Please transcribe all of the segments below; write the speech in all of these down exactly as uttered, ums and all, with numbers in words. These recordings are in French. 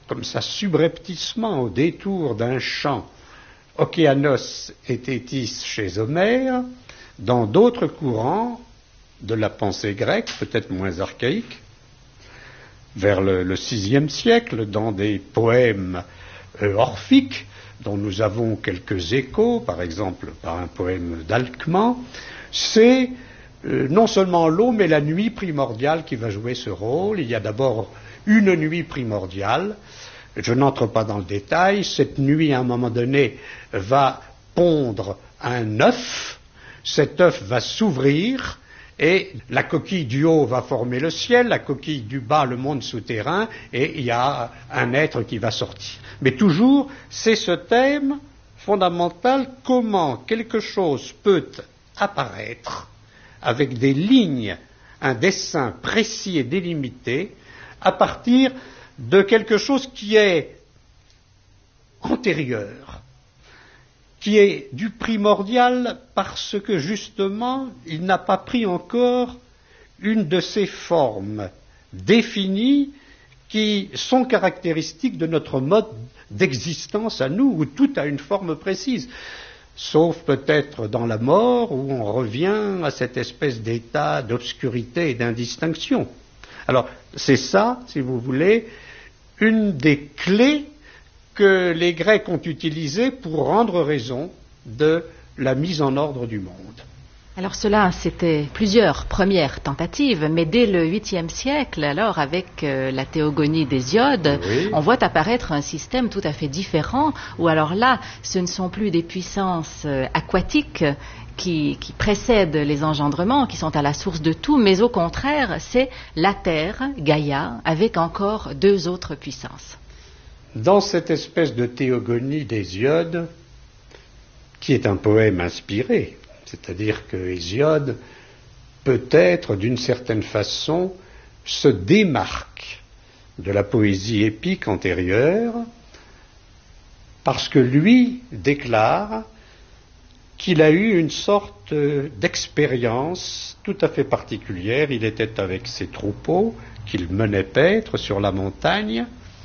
comme ça subrepticement au détour d'un chant Okéanos et Thétis chez Homère, dans d'autres courants de la pensée grecque, peut-être moins archaïque, vers le, le sixième siècle, dans des poèmes euh, orphiques, dont nous avons quelques échos, par exemple par un poème d'Alcman, c'est euh, non seulement l'eau, mais la nuit primordiale qui va jouer ce rôle. Il y a d'abord une nuit primordiale, je n'entre pas dans le détail, cette nuit à un moment donné va pondre un œuf, cet œuf va s'ouvrir, et la coquille du haut va former le ciel, la coquille du bas le monde souterrain, et il y a un être qui va sortir. Mais toujours, c'est ce thème fondamental, comment quelque chose peut apparaître avec des lignes, un dessin précis et délimité, à partir de quelque chose qui est antérieur, qui est du primordial parce que justement il n'a pas pris encore une de ces formes définies qui sont caractéristiques de notre mode d'existence à nous, où tout a une forme précise, sauf peut-être dans la mort où on revient à cette espèce d'état d'obscurité et d'indistinction. Alors c'est ça, si vous voulez, une des clés que les Grecs ont utilisées pour rendre raison de la mise en ordre du monde. Alors cela, c'était plusieurs premières tentatives, mais dès le huitième siècle, alors avec euh, la théogonie d'Hésiode, oui, on voit apparaître un système tout à fait différent, où alors là, ce ne sont plus des puissances euh, aquatiques qui, qui précèdent les engendrements, qui sont à la source de tout, mais au contraire, c'est la Terre, Gaïa, avec encore deux autres puissances. Dans cette espèce de théogonie d'Hésiode, qui est un poème inspiré, c'est-à-dire que Hésiode, peut-être d'une certaine façon, se démarque de la poésie épique antérieure, parce que lui déclare qu'il a eu une sorte d'expérience tout à fait particulière. Il était avec ses troupeaux qu'il menait paître sur la montagne,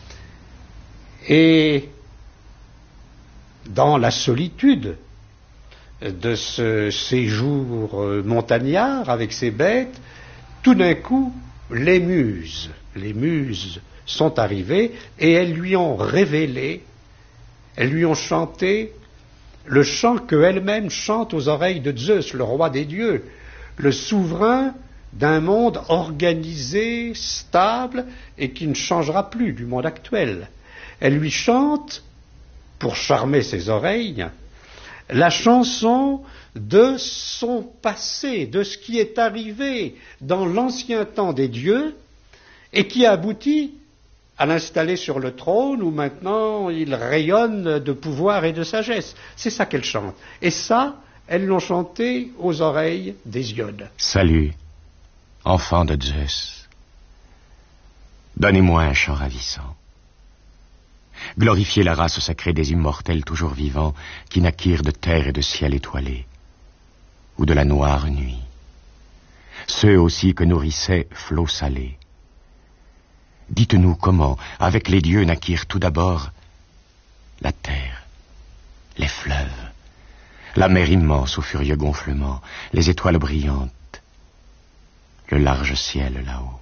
et dans la solitude de ce séjour montagnard avec ses bêtes, tout d'un coup, les muses, les muses sont arrivées et elles lui ont révélé, elles lui ont chanté le chant qu'elle-même chante aux oreilles de Zeus, le roi des dieux, le souverain d'un monde organisé, stable et qui ne changera plus du monde actuel. Elle lui chante, pour charmer ses oreilles, la chanson de son passé, de ce qui est arrivé dans l'ancien temps des dieux et qui a abouti à l'installer sur le trône où maintenant il rayonne de pouvoir et de sagesse. C'est ça qu'elle chante. Et ça, elles l'ont chanté aux oreilles d'Hésiode. Salut, enfant de Zeus. Donnez-moi un chant ravissant. Glorifiez la race sacrée des immortels toujours vivants qui naquirent de terre et de ciel étoilé, ou de la noire nuit. Ceux aussi que nourrissaient flots salés. Dites-nous comment, avec les dieux, naquirent tout d'abord la terre, les fleuves, la mer immense au furieux gonflement, les étoiles brillantes, le large ciel là-haut.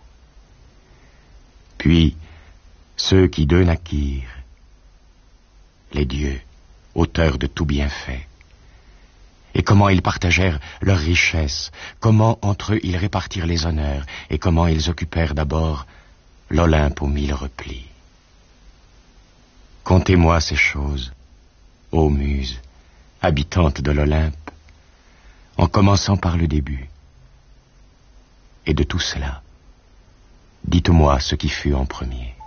Puis, ceux qui d'eux naquirent, les dieux, auteurs de tout bienfait. Et comment ils partagèrent leurs richesses, comment entre eux ils répartirent les honneurs, et comment ils occupèrent d'abord l'Olympe aux mille replis. Contez-moi ces choses, ô muses, habitantes de l'Olympe, en commençant par le début. Et de tout cela, dites-moi ce qui fut en premier.